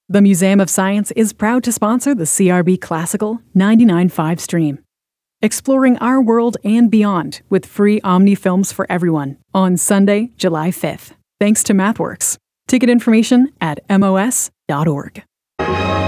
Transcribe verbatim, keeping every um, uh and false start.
The Museum of Science is proud to sponsor the C R B Classical ninety-nine point five stream. Exploring our world and beyond with free Omni films for everyone on Sunday, July fifth. Thanks to MathWorks. Ticket information at M O S dot org.